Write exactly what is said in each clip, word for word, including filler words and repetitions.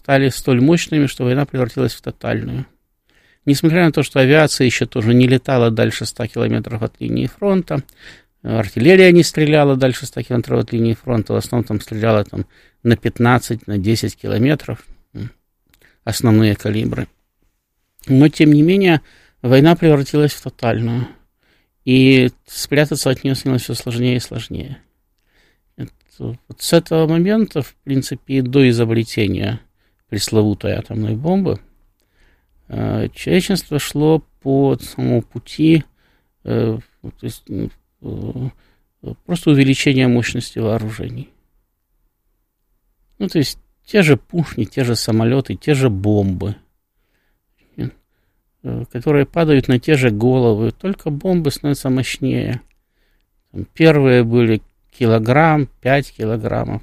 стали столь мощными, что война превратилась в тотальную. Несмотря на то, что авиация еще тоже не летала дальше ста километров от линии фронта, артиллерия не стреляла дальше ста километров от линии фронта, в основном там стреляла там, на пятнадцать, на десять километров, основные калибры. Но, тем не менее, война превратилась в тотальную, и спрятаться от нее становилось все сложнее и сложнее. Это, вот с этого момента, в принципе, до изобретения пресловутой атомной бомбы, человечество шло по самому пути, то есть, просто увеличения мощности вооружений. Ну, то есть, те же пушки, те же самолеты, те же бомбы, которые падают на те же головы, только бомбы становятся мощнее. Первые были килограмм, пять килограммов,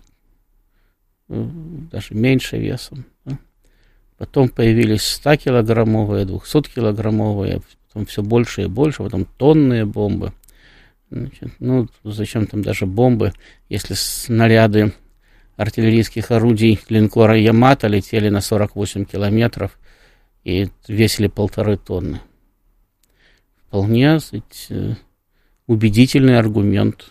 даже меньше весом. Потом появились ста-килограммовые, двухсот-килограммовые, потом все больше и больше, потом тонные бомбы. Значит, ну, зачем там даже бомбы, если снаряды артиллерийских орудий линкора «Ямато» летели на сорок восемь километров и весили полторы тонны. Вполне, сказать, убедительный аргумент.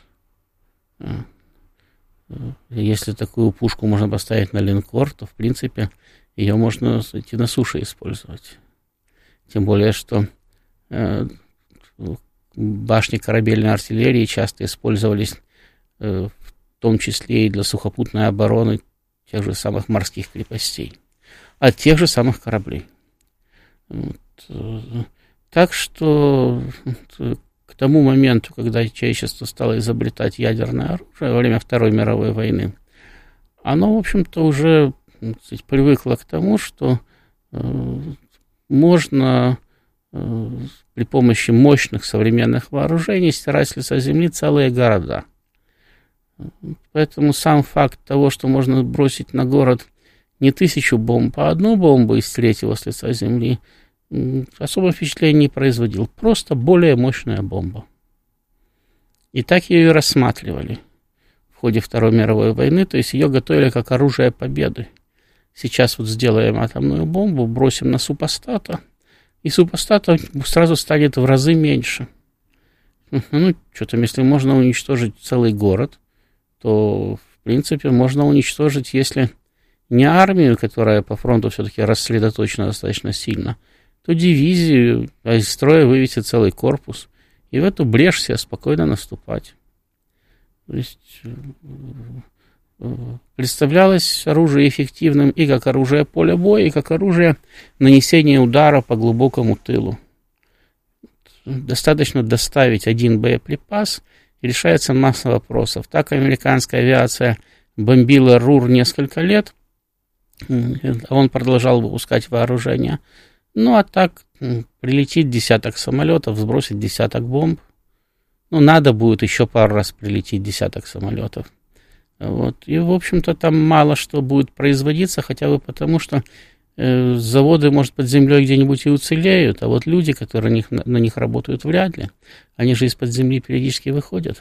Если такую пушку можно поставить на линкор, то, в принципе, ее можно, сказать, и на суше использовать. Тем более, что э, башни корабельной артиллерии часто использовались э, в том числе и для сухопутной обороны тех же самых морских крепостей, от тех же самых кораблей. Вот. Так что к тому моменту, когда человечество стало изобретать ядерное оружие во время Второй мировой войны, оно, в общем-то, уже, так сказать, привыкло к тому, что э, можно э, при помощи мощных современных вооружений стирать с лица земли целые города. Поэтому сам факт того, что можно бросить на город не тысячу бомб, а одну бомбу и стереть его с лица земли, особо впечатления не производил. Просто более мощная бомба. И так ее и рассматривали в ходе Второй мировой войны, то есть ее готовили как оружие победы. Сейчас вот сделаем атомную бомбу, бросим на супостата, и супостата сразу станет в разы меньше. Ну, что там, если можно уничтожить целый город, то, в принципе, можно уничтожить, если не армию, которая по фронту все-таки рассредоточена достаточно сильно, то дивизию, а из строя вывести целый корпус, и в эту брешь себе спокойно наступать. То есть представлялось оружие эффективным и как оружие поля боя, и как оружие нанесения удара по глубокому тылу. Достаточно доставить один боеприпас, и решается масса вопросов. Так американская авиация бомбила РУР несколько лет, а он продолжал выпускать вооружение. Ну, а так прилетит десяток самолетов, сбросить десяток бомб. Ну, надо будет еще пару раз прилететь десяток самолетов. Вот. И, в общем-то, там мало что будет производиться, хотя бы потому, что э, заводы, может, под землей где-нибудь и уцелеют, а вот люди, которые на них, на них работают, вряд ли. Они же из-под земли периодически выходят.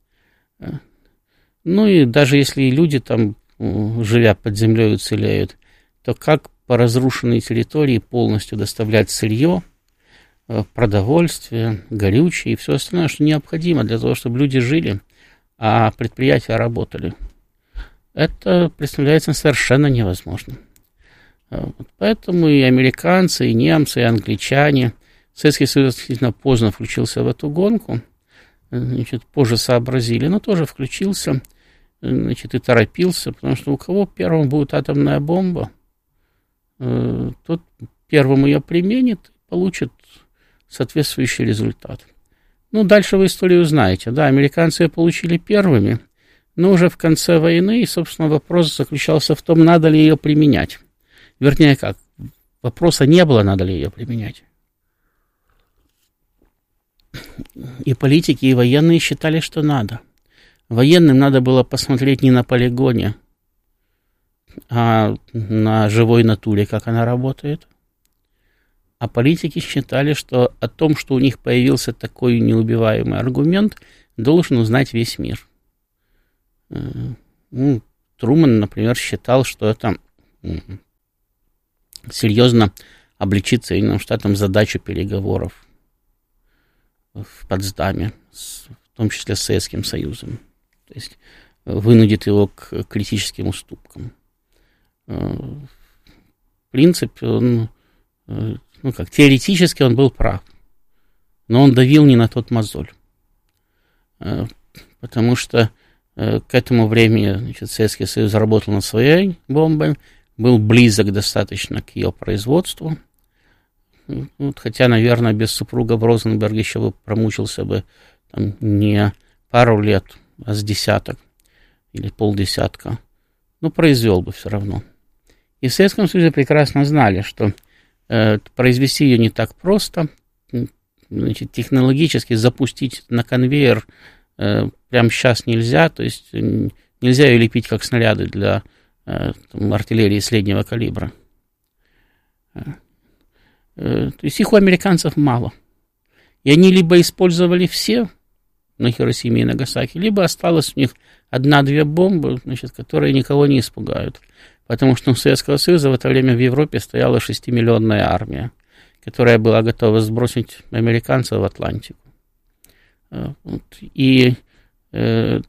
Ну, и даже если и люди там, живя под землей, уцелеют, то как по разрушенной территории полностью доставлять сырье, продовольствие, горючее и все остальное, что необходимо для того, чтобы люди жили, а предприятия работали. Это представляется совершенно невозможным. Вот поэтому и американцы, и немцы, и англичане, Советский Союз действительно поздно включился в эту гонку, значит, позже сообразили, но тоже включился, значит, и торопился, потому что у кого первым будет атомная бомба, тот первым ее применит, получит соответствующий результат. Ну, дальше вы историю знаете. Да, американцы ее получили первыми, но уже в конце войны, и, собственно, вопрос заключался в том, надо ли ее применять. Вернее, как, вопроса не было, надо ли ее применять. И политики, и военные считали, что надо. Военным надо было посмотреть не на полигоне, а на живой натуре, как она работает. А политики считали, что о том, что у них появился такой неубиваемый аргумент, должен узнать весь мир. Ну, Трумэн, например, считал, что это серьезно облегчить Соединенным Штатам задачу переговоров в Потсдаме, в том числе с Советским Союзом. То есть вынудит его к критическим уступкам. В принципе, он, ну как, теоретически он был прав, но он давил не на тот мозоль. Потому что к этому времени, значит, Советский Союз работал над своей бомбой, был близок достаточно к ее производству. Вот, хотя, наверное, без супруга Розенберга еще бы промучился бы там, не пару лет, а с десяток или полдесятка. Но произвел бы все равно. И в Советском Союзе прекрасно знали, что э, произвести ее не так просто. Значит, технологически запустить на конвейер э, прямо сейчас нельзя. То есть нельзя ее лепить как снаряды для э, там, артиллерии среднего калибра. То есть их у американцев мало. И они либо использовали все на Хиросиме и Нагасаки, либо осталось у них одна-две бомбы, значит, которые никого не испугают. Потому что у Советского Союза в это время в Европе стояла шестимиллионная армия, которая была готова сбросить американцев в Атлантику. И э,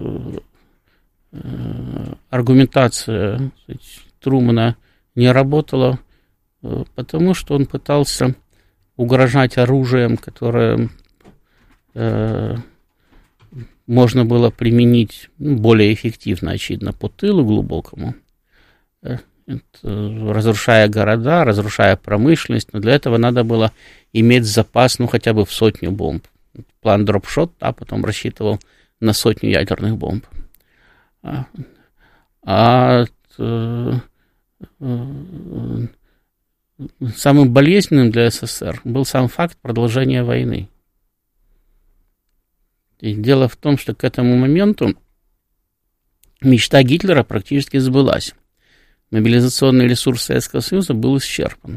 э, аргументация Трумэна не работала, потому что он пытался угрожать оружием, которое э, можно было применить ну, более эффективно, очевидно, по тылу глубокому, э, это, разрушая города, разрушая промышленность, но для этого надо было иметь запас, ну, хотя бы в сотню бомб. План дропшот, а потом рассчитывал на сотню ядерных бомб. А, а э, э, самым болезненным для СССР был сам факт продолжения войны. И дело в том, что к этому моменту мечта Гитлера практически сбылась. Мобилизационный ресурс Советского Союза был исчерпан.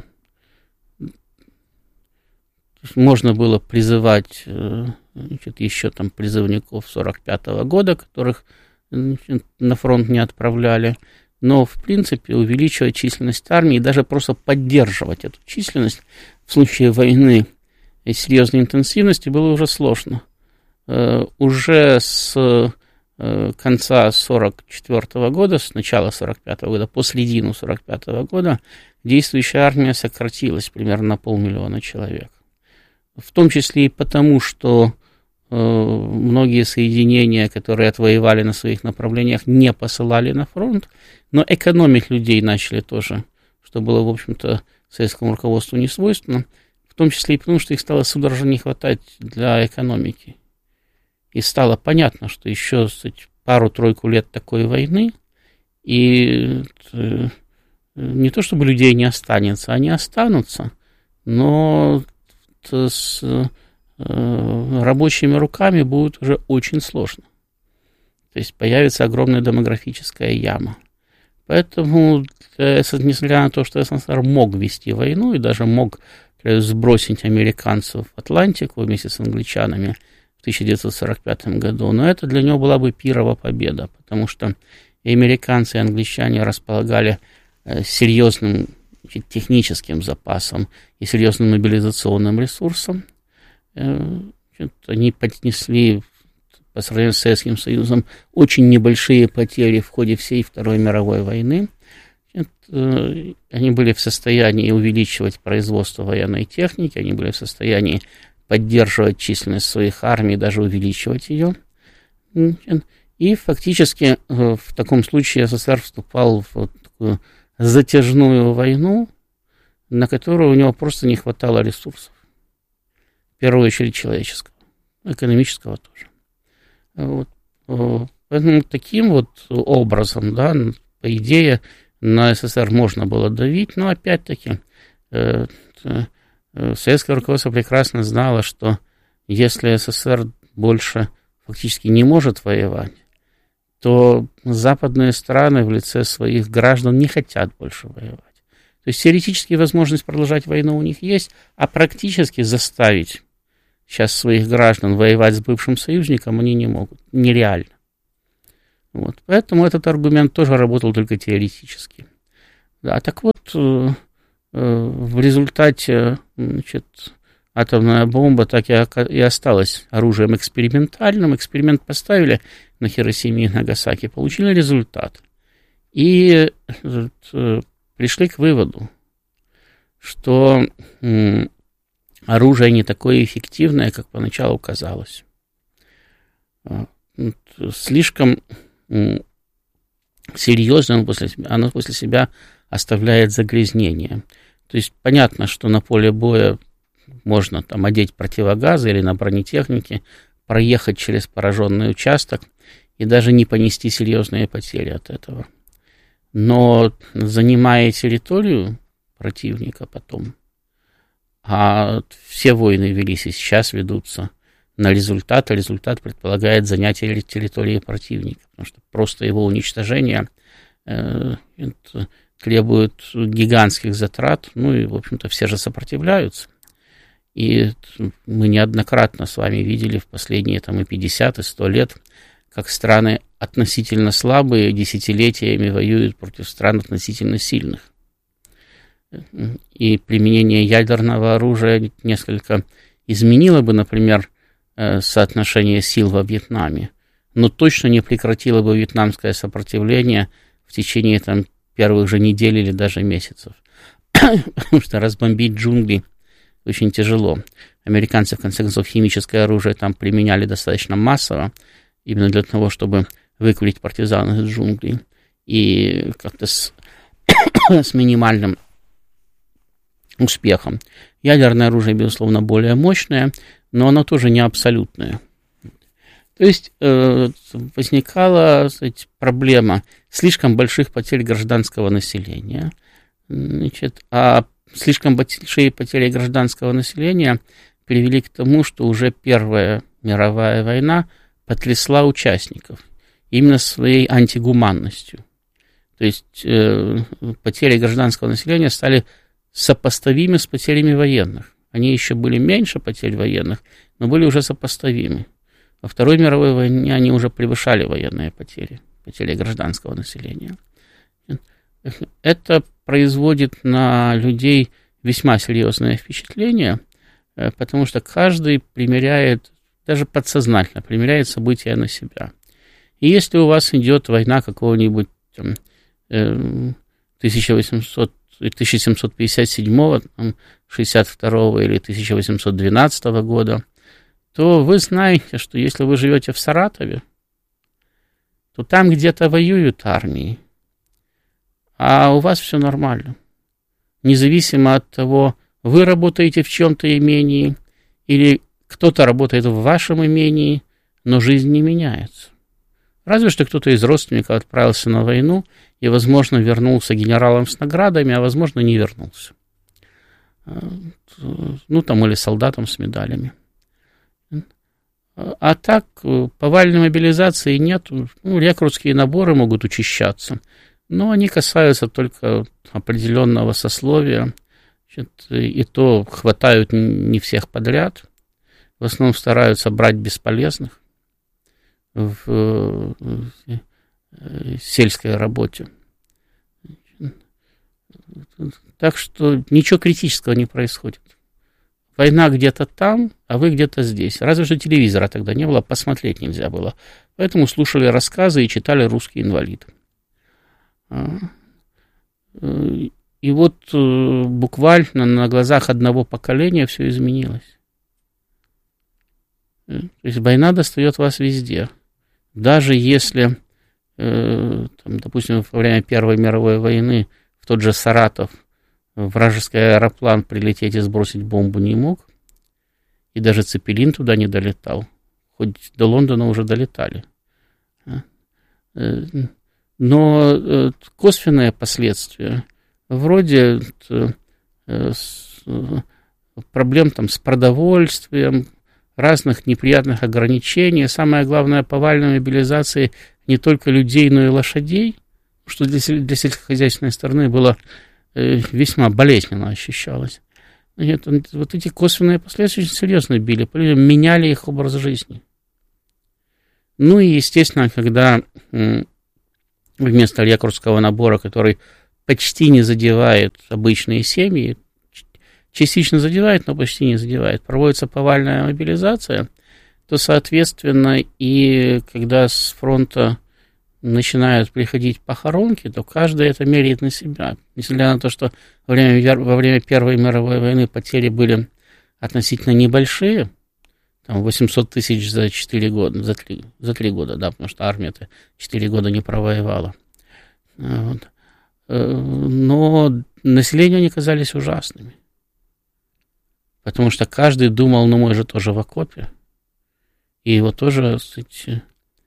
Можно было призывать значит, еще там призывников сорок пятого года, которых значит, на фронт не отправляли. Но, в принципе, увеличивать численность армии и даже просто поддерживать эту численность в случае войны и серьезной интенсивности было уже сложно. Э, уже с э, конца сорок четвёртого года, с начала сорок пятого года, по середину сорок пятого года действующая армия сократилась примерно на полмиллиона человек. В том числе и потому, что э, многие соединения, которые отвоевали на своих направлениях, не посылали на фронт, но экономить людей начали тоже, что было, в общем-то, советскому руководству не свойственно, в том числе и потому, что их стало судорожно не хватать для экономики. И стало понятно, что еще кстати, пару-тройку лет такой войны, и э, не то чтобы людей не останется, они останутся, но с э, рабочими руками будет уже очень сложно. То есть появится огромная демографическая яма. Поэтому, несмотря на то, что СССР мог вести войну и даже мог сбросить американцев в Атлантику вместе с англичанами в тысяча девятьсот сорок пятом году, но это для него была бы пирова победа, потому что и американцы, и англичане располагали серьезным техническим запасом и серьезным мобилизационным ресурсом. Они поднесли по сравнению с Советским Союзом очень небольшие потери в ходе всей Второй мировой войны. Они были в состоянии увеличивать производство военной техники, они были в состоянии поддерживать численность своих армий, даже увеличивать ее. И фактически в таком случае СССР вступал в такую затяжную войну, на которую у него просто не хватало ресурсов. В первую очередь человеческого, экономического тоже. Вот. Поэтому таким вот образом, да, по идее, на СССР можно было давить, но опять-таки э, э, советское руководство прекрасно знало, что если СССР больше фактически не может воевать, то западные страны в лице своих граждан не хотят больше воевать. То есть теоретически возможность продолжать войну у них есть, а практически заставить сейчас своих граждан воевать с бывшим союзником они не могут. Нереально. Вот. Поэтому этот аргумент тоже работал только теоретически. Да, так вот, в результате, значит, атомная бомба так и осталась оружием экспериментальным. Эксперимент поставили на Хиросиме и Нагасаки, получили результат. И пришли к выводу, что оружие не такое эффективное, как поначалу казалось. Слишком серьезно оно после себя, оно после себя оставляет загрязнение. То есть понятно, что на поле боя можно там одеть противогазы или на бронетехнике, проехать через пораженный участок и даже не понести серьезные потери от этого. Но занимая территорию противника потом, а все войны велись и сейчас ведутся на результат, а результат предполагает занятие территории противника, потому что просто его уничтожение э, требует гигантских затрат, ну и, в общем-то, все же сопротивляются. И мы неоднократно с вами видели в последние там, и пятьдесят, и сто лет, как страны относительно слабые десятилетиями воюют против стран относительно сильных. И применение ядерного оружия несколько изменило бы, например, соотношение сил во Вьетнаме, но точно не прекратило бы вьетнамское сопротивление в течение там, первых же недель или даже месяцев. Потому что разбомбить джунгли очень тяжело. Американцы, в конце концов, химическое оружие там применяли достаточно массово, именно для того, чтобы выкурить партизан из джунглей. И как-то с, с минимальным успехом. Ядерное оружие, безусловно, более мощное, но оно тоже не абсолютное. То есть э, возникала, кстати, проблема слишком больших потерь гражданского населения. Значит, а слишком большие потери гражданского населения привели к тому, что уже Первая мировая война потрясла участников именно своей антигуманностью. То есть э, потери гражданского населения стали сопоставимы с потерями военных. Они еще были меньше потерь военных, но были уже сопоставимы. Во Второй мировой войне они уже превышали военные потери, потери гражданского населения. Это производит на людей весьма серьезное впечатление, потому что каждый примеряет, даже подсознательно примеряет события на себя. И если у вас идет война какого-нибудь там, тысяча восемьсот тысяча семьсот пятьдесят седьмого, шестьдесят второго или тысяча восемьсот двенадцатого года, то вы знаете, что если вы живете в Саратове, то там где-то воюют армии, а у вас все нормально. Независимо от того, вы работаете в чем-то имении или кто-то работает в вашем имении, но жизнь не меняется. Разве что кто-то из родственников отправился на войну и, возможно, вернулся генералом с наградами, а, возможно, не вернулся. Ну, там, или солдатом с медалями. А так, повальной мобилизации нет. Ну, рекрутские наборы могут учащаться, но они касаются только определенного сословия. Значит, и то хватают не всех подряд. В основном стараются брать бесполезных в сельской работе. Так что ничего критического не происходит. Война где-то там, а вы где-то здесь. Разве что телевизора тогда не было, посмотреть нельзя было. Поэтому слушали рассказы и читали «Русский инвалид». И вот буквально на глазах одного поколения все изменилось. То есть война достает вас везде. Даже если, э, там, допустим, во время Первой мировой войны в тот же Саратов вражеский аэроплан прилететь и сбросить бомбу не мог, и даже Цепелин туда не долетал, хоть до Лондона уже долетали. Но косвенные последствия, вроде проблем там с продовольствием, разных неприятных ограничений. Самое главное, повальной мобилизации не только людей, но и лошадей, что для, для сельскохозяйственной стороны было э, весьма болезненно ощущалось. Нет, вот эти косвенные последствия очень серьезно били, меняли их образ жизни. Ну и, естественно, когда э, вместо рекрутского набора, который почти не задевает обычные семьи, частично задевает, но почти не задевает. Проводится повальная мобилизация, то, соответственно, и когда с фронта начинают приходить похоронки, то каждый это меряет на себя. Несмотря на то, что во время, во время Первой мировой войны потери были относительно небольшие, там восемьсот тысяч за четыре года, за три, за три года, да, потому что армия-то четыре года не провоевала. Вот. Но населению они казались ужасными. Потому что каждый думал, ну мой же тоже в окопе. И его тоже, кстати,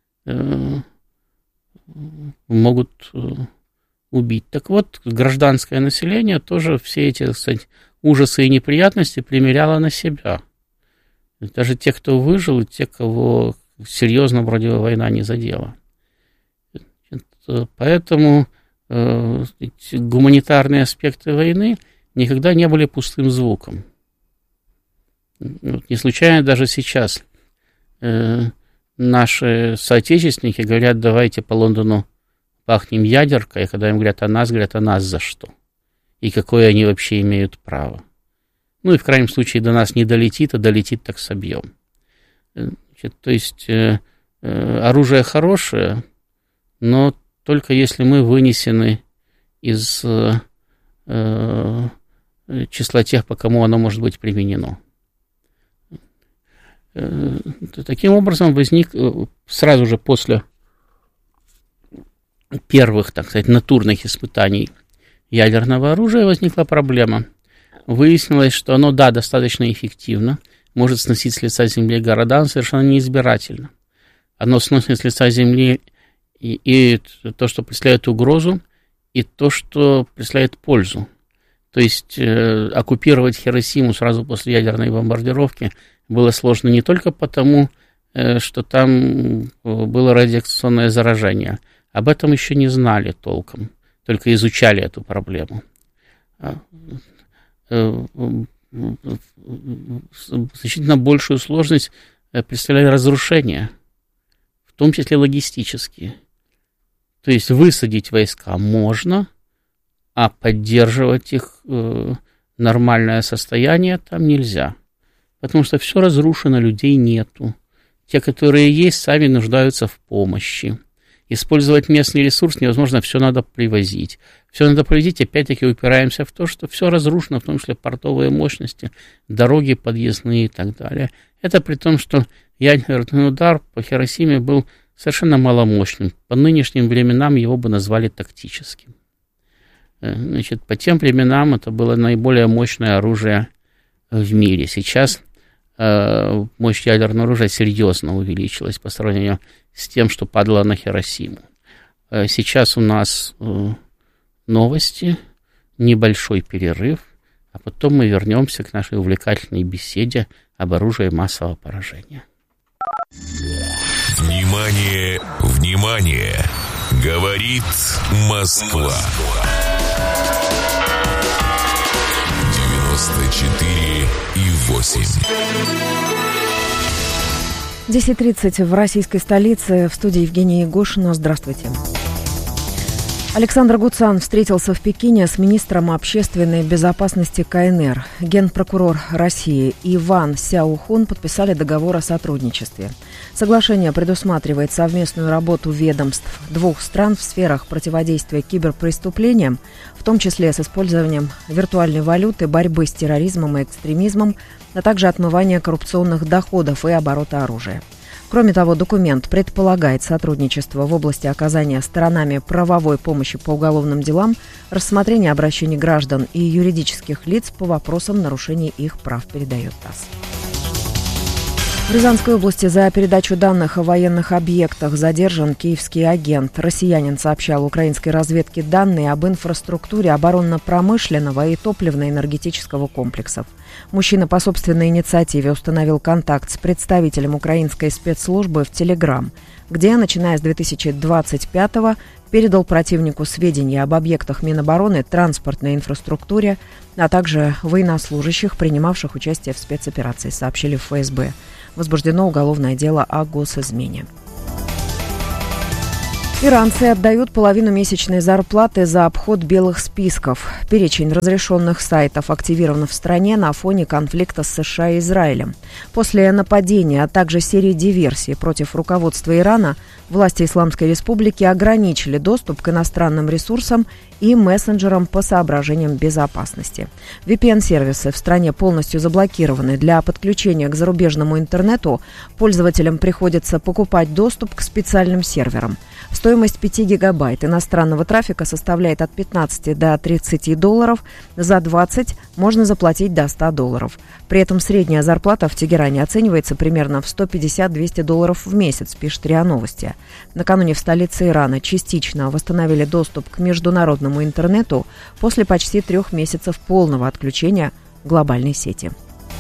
могут убить. Так вот, гражданское население тоже все эти, кстати, ужасы и неприятности примеряло на себя. Даже те, кто выжил, и те, кого серьезно вроде война не задела. Поэтому э, гуманитарные аспекты войны никогда не были пустым звуком. Не случайно даже сейчас э, наши соотечественники говорят, давайте по Лондону пахнем ядеркой, и когда им говорят о нас, говорят о нас за что. И какое они вообще имеют право. Ну и в крайнем случае до нас не долетит, а долетит, так собьем. Значит, то есть э, э, оружие хорошее, но только если мы вынесены из э, э, числа тех, по кому оно может быть применено. Э, таким образом возник сразу же после первых, так сказать, натурных испытаний ядерного оружия возникла проблема. Выяснилось, что оно, да, достаточно эффективно, может сносить с лица земли города, но совершенно неизбирательно. Оно сносит с лица земли и, и то, что представляет угрозу, и то, что представляет пользу. То есть э, оккупировать Хиросиму сразу после ядерной бомбардировки было сложно не только потому, э, что там было радиационное заражение. Об этом еще не знали толком, только изучали эту проблему. Значительно большую сложность представляли разрушения, в том числе логистические. То есть высадить войска можно, а поддерживать их э, нормальное состояние там нельзя. Потому что все разрушено, людей нету. Те, которые есть, сами нуждаются в помощи. Использовать местный ресурс невозможно, все надо привозить. Все надо привозить, опять-таки упираемся в то, что все разрушено, в том числе портовые мощности, дороги подъездные и так далее. Это при том, что ядерный удар по Хиросиме был совершенно маломощным. По нынешним временам его бы назвали тактическим. Значит, по тем временам это было наиболее мощное оружие в мире. Сейчас э, мощь ядерного оружия серьезно увеличилась по сравнению с тем, что падало на Хиросиму. Э, сейчас у нас э, новости, небольшой перерыв, а потом мы вернемся к нашей увлекательной беседе об оружии массового поражения. Внимание, внимание! Говорит Москва. девяносто четыре и восемь. десять тридцать в российской столице. В студии Евгения Егошина. Здравствуйте. Александр Гуцан встретился в Пекине с министром общественной безопасности КНР. Генпрокурор России Иван Сяохун подписали договор о сотрудничестве. Соглашение предусматривает совместную работу ведомств двух стран в сферах противодействия киберпреступлениям, в том числе с использованием виртуальной валюты, борьбы с терроризмом и экстремизмом, а также отмывания коррупционных доходов и оборота оружия. Кроме того, документ предполагает сотрудничество в области оказания сторонами правовой помощи по уголовным делам, рассмотрения обращений граждан и юридических лиц по вопросам нарушения их прав, передает ТАСС. В Рязанской области за передачу данных о военных объектах задержан киевский агент. Россиянин сообщал украинской разведке данные об инфраструктуре оборонно-промышленного и топливно-энергетического комплексов. Мужчина по собственной инициативе установил контакт с представителем украинской спецслужбы в Телеграм, где, начиная с две тысячи двадцать пятого, передал противнику сведения об объектах Минобороны, транспортной инфраструктуре, а также военнослужащих, принимавших участие в спецоперации, сообщили в ФСБ. Возбуждено уголовное дело о госизмене. Иранцы отдают половину месячной зарплаты за обход белых списков. Перечень разрешенных сайтов активирован в стране на фоне конфликта с США и Израилем. После нападения, а также серии диверсий против руководства Ирана, власти Исламской Республики ограничили доступ к иностранным ресурсам и мессенджерам по соображениям безопасности. ви пи эн-сервисы в стране полностью заблокированы. Для подключения к зарубежному интернету пользователям приходится покупать доступ к специальным серверам. Стоимость пяти гигабайт иностранного трафика составляет от пятнадцати до тридцати долларов. За двадцать можно заплатить до ста долларов. При этом средняя зарплата в Тегеране оценивается примерно в сто пятьдесят - двести долларов в месяц, пишет РИА Новости. Накануне в столице Ирана частично восстановили доступ к международному интернету после почти трех месяцев полного отключения глобальной сети.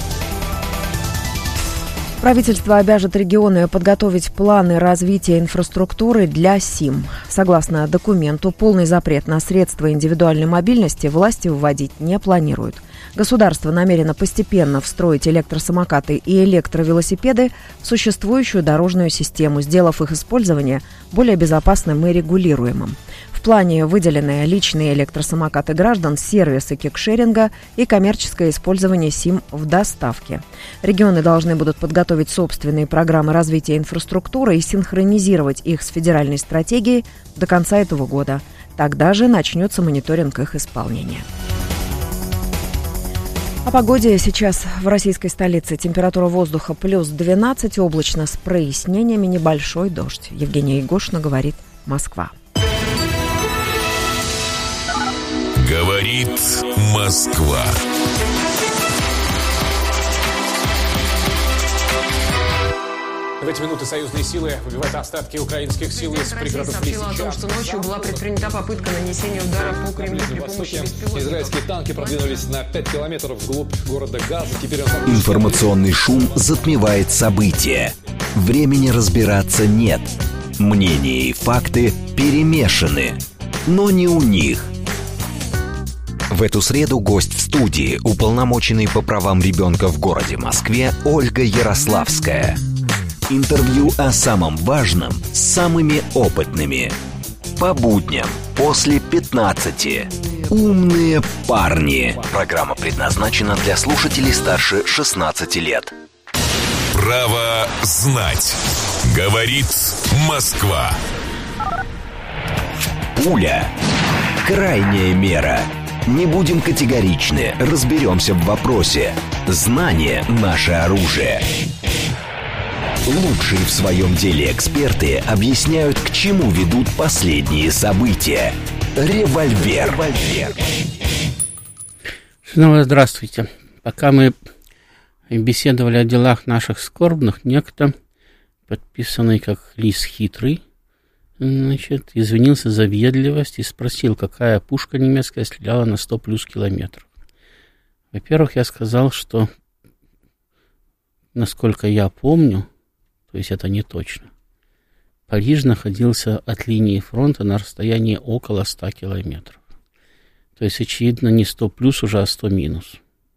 Правительство обяжет регионы подготовить планы развития инфраструктуры для СИМ. Согласно документу, полный запрет на средства индивидуальной мобильности власти вводить не планируют. Государство намерено постепенно встроить электросамокаты и электровелосипеды в существующую дорожную систему, сделав их использование более безопасным и регулируемым. В плане выделены личные электросамокаты граждан, сервисы кикшеринга и коммерческое использование СИМ в доставке. Регионы должны будут подготовить собственные программы развития инфраструктуры и синхронизировать их с федеральной стратегией до конца этого года. Тогда же начнется мониторинг их исполнения. О погоде сейчас в российской столице. Температура воздуха плюс двенадцать, облачно с прояснениями, небольшой дождь. Евгения Егошина говорит, Москва. Говорит Москва. В эти минуты союзные силы выбивают остатки украинских сил из пригородов Лисича. Сообщила о том, что ночью была предпринята попытка нанесения удара по Кремлю при помощи беспилотников. Израильские танки продвинулись на пять километров вглубь города Газа. Теперь он... Информационный шум затмевает события. Времени разбираться нет. Мнения и факты перемешаны. Но не у них. В эту среду гость в студии, уполномоченный по правам ребенка в городе Москве Ольга Ярославская. Интервью о самом важном с самыми опытными. По будням после пятнадцати. Умные парни. Программа предназначена для слушателей старше шестнадцати лет. Право знать. Говорит Москва. Пуля. Крайняя мера. Не будем категоричны, разберемся в вопросе. Знание – наше оружие. Лучшие в своем деле эксперты объясняют, к чему ведут последние события. Револьвер. Револьвер. Снова здравствуйте. Пока мы беседовали о делах наших скорбных, некто, подписанный как Лис Хитрый, значит, извинился за въедливость и спросил, какая пушка немецкая стреляла на сто плюс километров. Во-первых, я сказал, что, насколько я помню, то есть это не точно, Париж находился от линии фронта на расстоянии около ста километров. То есть, очевидно, не сто плюс уже, а сто минус.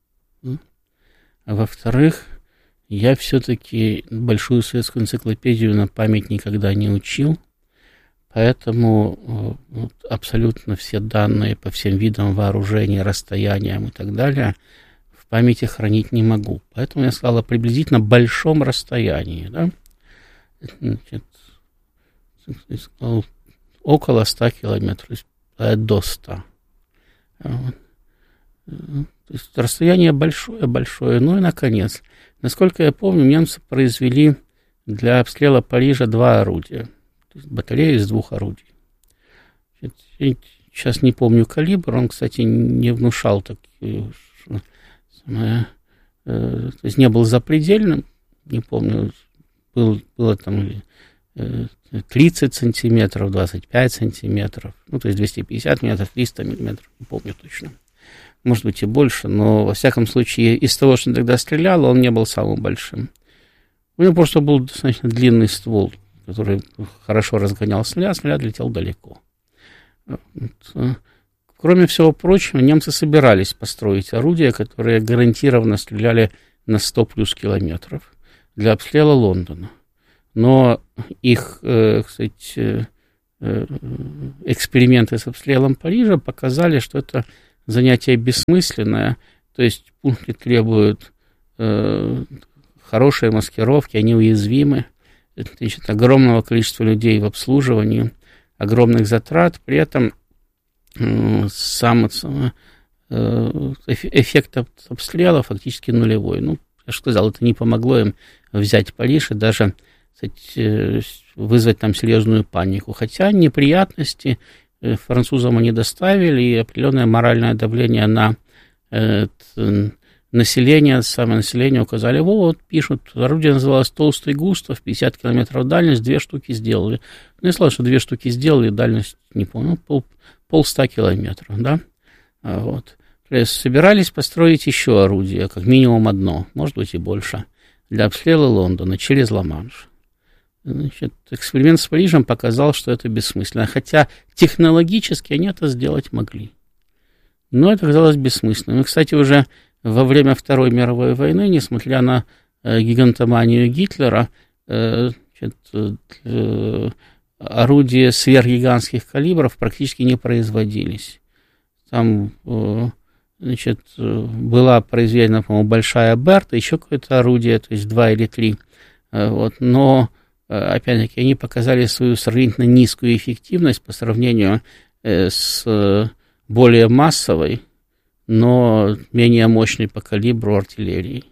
А во-вторых, я все-таки большую советскую энциклопедию на память никогда не учил, поэтому вот, абсолютно все данные по всем видам вооружения, расстояниям и так далее в памяти хранить не могу. Поэтому я сказал о приблизительно большом расстоянии. Да? Значит, сказал, около ста километров, до ста. Вот. То есть расстояние большое-большое. Ну и, наконец, насколько я помню, немцы произвели для обстрела Парижа два орудия. То есть батарея из двух орудий. Я сейчас не помню калибр, он, кстати, не внушал такие, самое, э, то есть не был запредельным, не помню, был, было там э, тридцать сантиметров, двадцать пять сантиметров, ну, то есть двести пятьдесят миллиметров, триста миллиметров, не помню точно. Может быть и больше, но, во всяком случае, из того, что он тогда стрелял, он не был самым большим. У него просто был достаточно длинный ствол, который хорошо разгонял снаряд, снаряд летел далеко. Кроме всего прочего, немцы собирались построить орудия, которые гарантированно стреляли на сто плюс километров для обстрела Лондона. Но их, э, кстати, эксперименты с обстрелом Парижа показали, что это занятие бессмысленное, то есть пункты требуют э, хорошей маскировки, они уязвимы, значит, огромного количества людей в обслуживании, огромных затрат, при этом э, сам э, эффект обстрела фактически нулевой. Ну, я же сказал, это не помогло им взять Париж и даже, кстати, вызвать там серьезную панику. Хотя неприятности французам они доставили, и определенное моральное давление на э, население, самое население указали. Вот, пишут, орудие называлось «Толстый Густав», пятьдесят километров дальность, две штуки сделали. Ну, я сказал, что две штуки сделали, дальность, не помню, пол, полста километров, да. Вот. То есть собирались построить еще орудие, как минимум одно, может быть и больше, для обстрела Лондона через Ла-Манш. Значит, эксперимент с Парижем показал, что это бессмысленно, хотя технологически они это сделать могли. Но это оказалось бессмысленным. И, кстати, уже во время Второй мировой войны, несмотря на э, гигантоманию Гитлера, э, значит, э, орудия сверхгигантских калибров практически не производились. Там э, значит, была произведена, по-моему, большая Берта, еще какое-то орудие, то есть два или три. Э, вот, но опять-таки, они показали свою сравнительно низкую эффективность по сравнению с более массовой, но менее мощной по калибру артиллерии.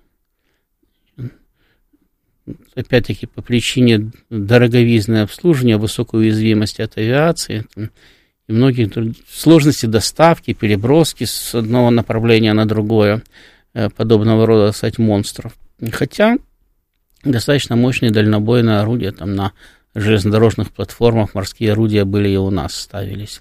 Опять-таки, по причине дороговизны обслуживания, высокой уязвимости от авиации и многих сложности доставки, переброски с одного направления на другое, подобного рода, кстати, монстров. Хотя достаточно мощные дальнобойные орудия, там на железнодорожных платформах морские орудия были и у нас ставились.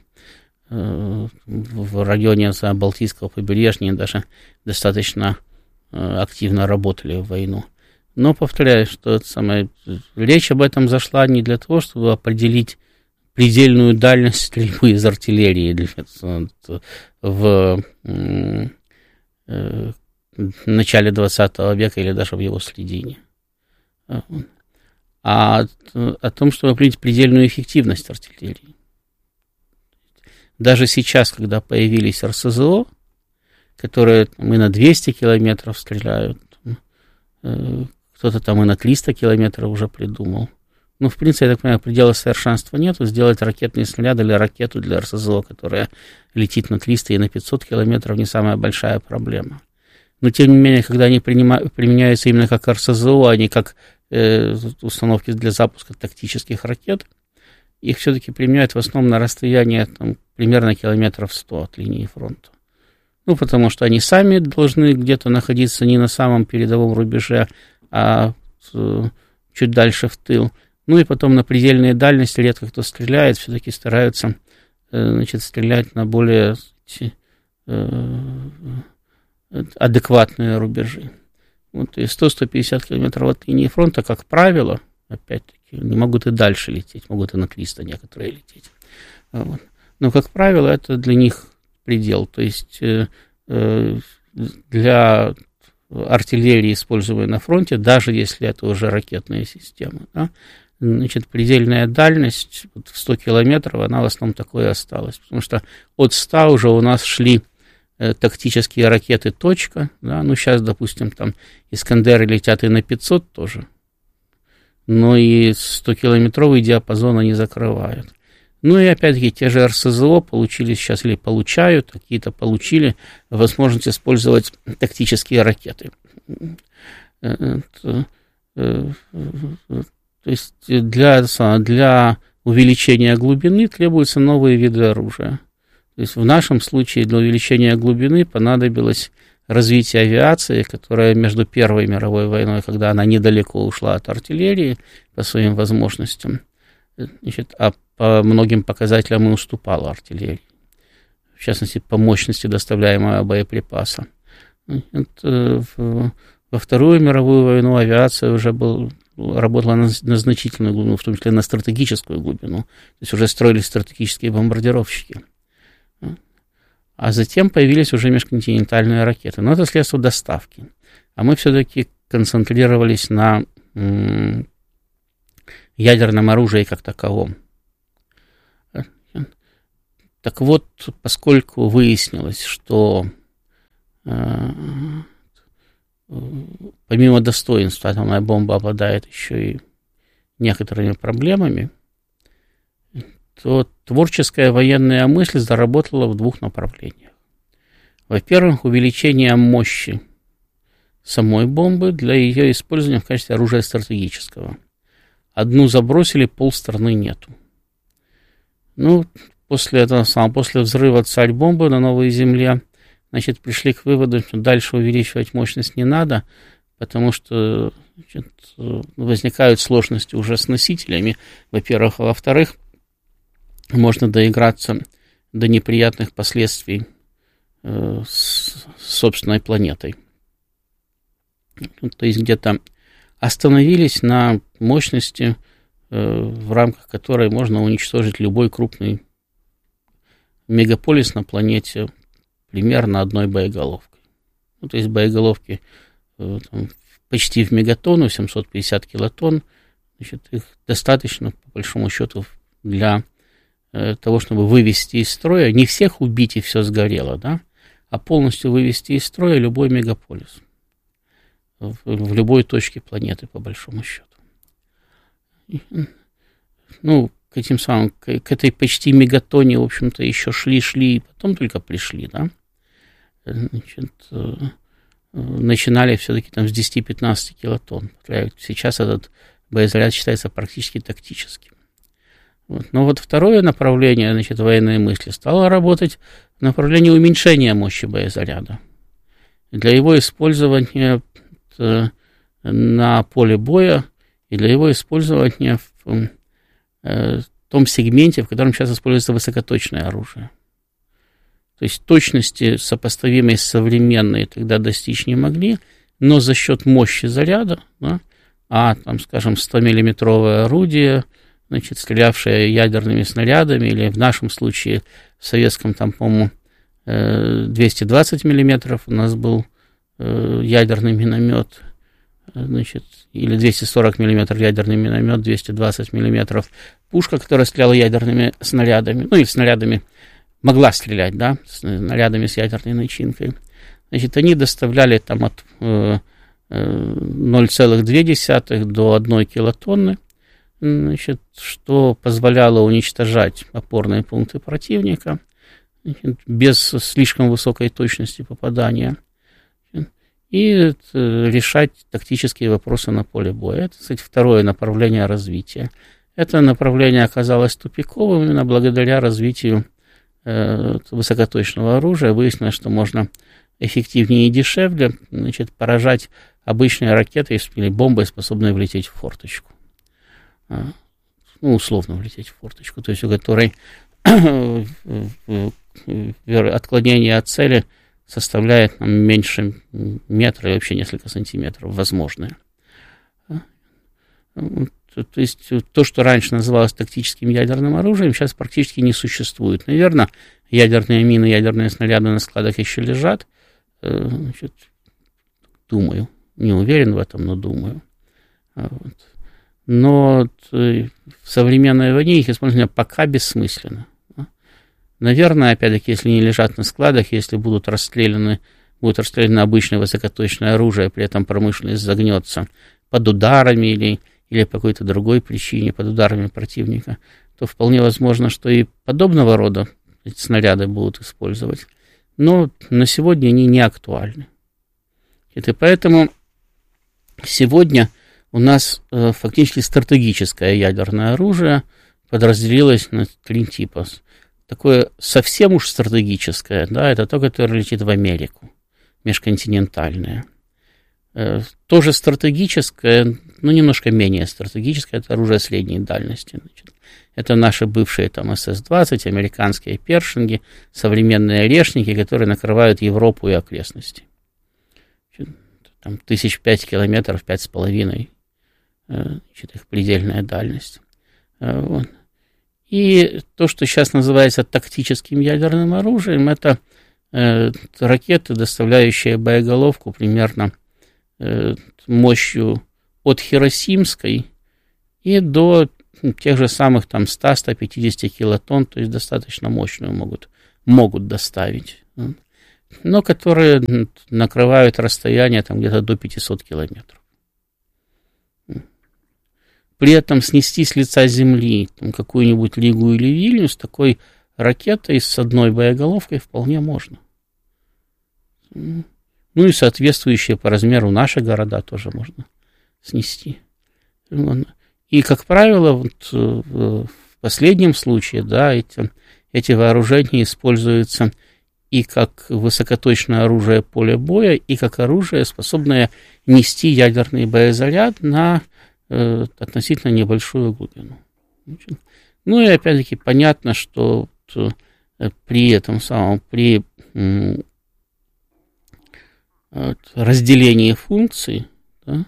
В районе Балтийского побережья они даже достаточно активно работали в войну. Но повторяю, что это самое, речь об этом зашла не для того, чтобы определить предельную дальность стрельбы из артиллерии в начале двадцатого века или даже в его середине. А о том, чтобы определить предельную эффективность артиллерии. Даже сейчас, когда появились эр эс зэ о, которые там, и на двести километров стреляют, кто-то там и на триста километров уже придумал. Ну, в принципе, я так понимаю, предела совершенства нету. Сделать ракетные снаряды или ракету для эр эс зэ о, которая летит на триста и на пятьсот километров, не самая большая проблема. Но, тем не менее, когда они принимают, применяются именно как эр эс зэ о, а не как э, установки для запуска тактических ракет, их все-таки применяют в основном на расстоянии там, примерно километров сто от линии фронта. Ну, потому что они сами должны где-то находиться не на самом передовом рубеже, а э, чуть дальше в тыл. Ну, и потом на предельные дальности редко кто стреляет, все-таки стараются э, значит, стрелять на более э, адекватные рубежи. Вот, и сто - сто пятьдесят километров от линии фронта, как правило, опять-таки, не могут и дальше лететь, могут и на триста некоторые лететь. Вот. Но, как правило, это для них предел. То есть э, э, для артиллерии, используемой на фронте, даже если это уже ракетные системы, да, значит, предельная дальность вот, в сто километров, она в основном такой и осталась. Потому что от ста уже у нас шли э, тактические ракеты «Точка». Да, ну, сейчас, допустим, там «Искандеры» летят и на пятьсот тоже. Но и сто-километровый диапазон они закрывают. Ну и опять-таки те же эр эс зэ о получили сейчас или получают, какие-то получили возможность использовать тактические ракеты. То есть для, для увеличения глубины требуются новые виды оружия. То есть в нашем случае для увеличения глубины понадобилось развитие авиации, которая между Первой мировой войной, когда она недалеко ушла от артиллерии по своим возможностям, значит, а по многим показателям и уступала артиллерии, в частности, по мощности доставляемого боеприпаса. Это, во Вторую мировую войну авиация уже был, работала на, на значительную глубину, в том числе на стратегическую глубину. То есть уже строились стратегические бомбардировщики. А затем появились уже межконтинентальные ракеты. Но это следствие доставки. А мы все-таки концентрировались на м- ядерном оружии как таковом. Так вот, поскольку выяснилось, что помимо достоинства атомная бомба обладает еще и некоторыми проблемами, то творческая военная мысль заработала в двух направлениях. Во-первых, увеличение мощи самой бомбы для ее использования в качестве оружия стратегического. Одну забросили, полстраны нету. Ну, после этого самого, после взрыва царь-бомбы на Новой Земле, значит, пришли к выводу, что дальше увеличивать мощность не надо, потому что, значит, возникают сложности уже с носителями, во-первых, а во-вторых, можно доиграться до неприятных последствий э, с собственной планетой. То есть где-то остановились на мощности, э, в рамках которой можно уничтожить любой крупный мегаполис на планете примерно одной боеголовкой. Ну, то есть боеголовки э, там, почти в мегатонну, семьсот пятьдесят килотонн, значит, их достаточно, по большому счету, для э, того, чтобы вывести из строя, не всех убить и все сгорело, да, а полностью вывести из строя любой мегаполис в, в любой точке планеты, по большому счету. Ну, к этим самым, к, к этой почти мегатонне, в общем-то, еще шли-шли, и потом только пришли, да. Значит, э, начинали все-таки там с десяти-пятнадцати килотонн. Сейчас этот боезаряд считается практически тактическим. Вот. Но вот второе направление, значит, военной мысли стало работать в направлении уменьшения мощи боезаряда. Для его использования на поле боя и для его использования в э, том сегменте, в котором сейчас используется высокоточное оружие. То есть точности, сопоставимой с современной, тогда достичь не могли, но за счет мощи заряда, да, а, там, скажем, стомиллиметровое орудие, значит, стрелявшее ядерными снарядами, или в нашем случае, в советском, там, по-моему, двести двадцать миллиметров у нас был ядерный миномет, значит, или двести сорок миллиметров ядерный миномет, двести двадцать миллиметров пушка, которая стреляла ядерными снарядами, ну, или снарядами, могла стрелять, да, снарядами с ядерной начинкой. Значит, они доставляли там от э, ноль целых две десятых до одной килотонны, значит, что позволяло уничтожать опорные пункты противника, значит, без слишком высокой точности попадания и это, решать тактические вопросы на поле боя. Это, кстати, второе направление развития. Это направление оказалось тупиковым именно благодаря развитию высокоточного оружия. Выяснилось, что можно эффективнее и дешевле, значит, поражать обычные ракеты или бомбы, способные влететь в форточку. Ну, условно влететь в форточку, то есть у которой отклонение от цели составляет там, меньше метра и вообще несколько сантиметров возможное. То есть то, что раньше называлось тактическим ядерным оружием, сейчас практически не существует. Наверное, ядерные мины, ядерные снаряды на складах еще лежат. Значит, думаю, не уверен в этом, но думаю. Вот. Но в современной войне их использование пока бессмысленно. Наверное, опять-таки, если не лежат на складах, если будут расстреляны, будет расстреляно обычное высокоточное оружие, при этом промышленность загнется под ударами или или по какой-то другой причине, под ударами противника, то вполне возможно, что и подобного рода эти снаряды будут использовать. Но на сегодня они не актуальны. И поэтому сегодня у нас э, фактически стратегическое ядерное оружие подразделилось на три типа. Такое совсем уж стратегическое, да, это то, которое летит в Америку, межконтинентальное. Тоже стратегическое, но немножко менее стратегическое, это оружие средней дальности. Значит, это наши бывшие там эс эс двадцать, американские першинги, современные орешники, которые накрывают Европу и окрестности. Значит, там тысяч пять километров, пять с половиной, значит, их предельная дальность. Вот. И то, что сейчас называется тактическим ядерным оружием, это э, ракеты, доставляющие боеголовку примерно мощью от Хиросимской и до тех же самых там сто-сто пятьдесят килотонн, то есть достаточно мощную могут, могут доставить, но которые накрывают расстояние там где-то до пятьсот километров. При этом снести с лица земли там, какую-нибудь Ригу или Вильнюс такой ракетой с одной боеголовкой вполне можно. Ну и соответствующие по размеру наши города тоже можно снести. И, как правило, вот в последнем случае, да, эти, эти вооружения используются и как высокоточное оружие поля боя, и как оружие, способное нести ядерный боезаряд на э, относительно небольшую глубину. Ну и опять-таки понятно, что вот, э, при этом самом, при э, вот, разделении функций, да,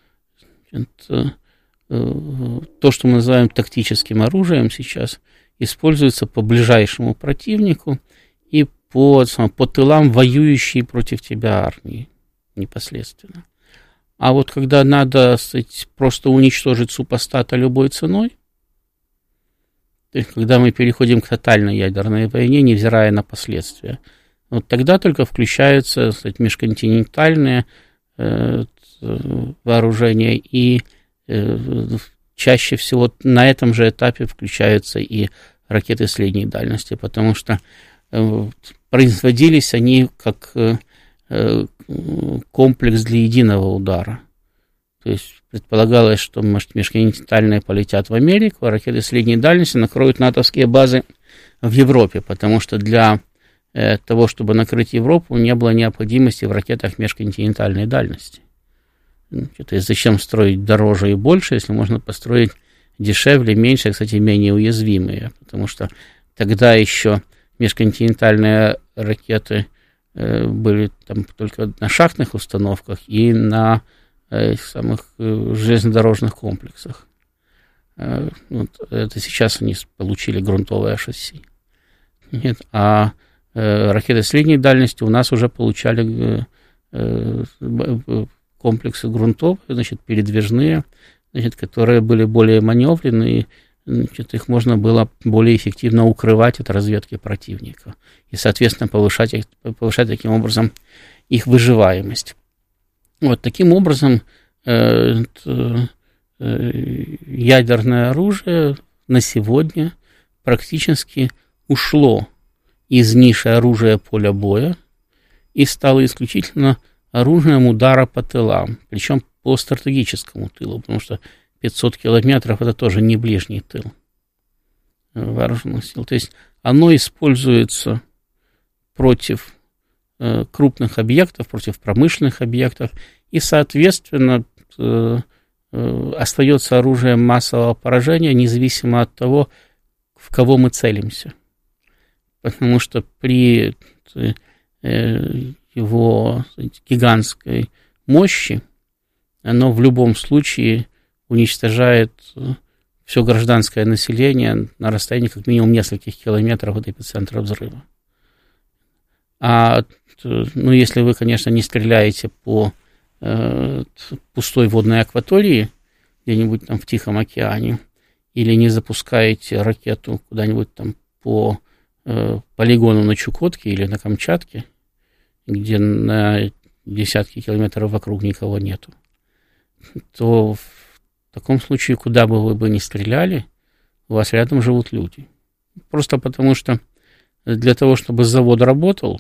это, э, то, что мы называем тактическим оружием сейчас, используется по ближайшему противнику и по, по тылам воюющей против тебя армии непосредственно. А вот когда надо, сказать, просто уничтожить супостата любой ценой, то есть когда мы переходим к тотальной ядерной войне, невзирая на последствия, вот тогда только включаются, сказать, межконтинентальные э, вооружения, и э, чаще всего на этом же этапе включаются и ракеты средней дальности, потому что э, производились они как э, э, комплекс для единого удара. То есть предполагалось, что может, межконтинентальные полетят в Америку, а ракеты средней дальности накроют натовские базы в Европе, потому что для э, того, чтобы накрыть Европу, не было необходимости в ракетах межконтинентальной дальности. То есть зачем строить дороже и больше, если можно построить дешевле, меньше, кстати, менее уязвимые, потому что тогда еще межконтинентальные ракеты э, были там только на шахтных установках и на э, самых э, железнодорожных комплексах. Э, вот, это сейчас они получили грунтовое шасси. Нет, а э, ракеты средней дальности у нас уже получали э, э, комплексы грунтовые, значит, передвижные, значит, которые были более маневренные, значит, их можно было более эффективно укрывать от разведки противника и, соответственно, повышать, их, повышать таким образом их выживаемость. Вот таким образом э, э, ядерное оружие на сегодня практически ушло из ниши оружия поля боя и стало исключительно оружием удара по тылам, причем по стратегическому тылу, потому что пятьсот километров это тоже не ближний тыл вооруженных сил. То есть оно используется против э, крупных объектов, против промышленных объектов, и, соответственно, э, э, остается оружием массового поражения, независимо от того, в кого мы целимся. Потому что при э, его, сказать, гигантской мощи оно в любом случае уничтожает все гражданское население на расстоянии как минимум нескольких километров от эпицентра взрыва. А, ну, если вы, конечно, не стреляете по э, пустой водной акватории где-нибудь там в Тихом океане, или не запускаете ракету куда-нибудь там по э, полигону на Чукотке или на Камчатке, где на десятки километров вокруг никого нету, то в таком случае, куда бы вы бы ни стреляли, у вас рядом живут люди. Просто потому что для того, чтобы завод работал,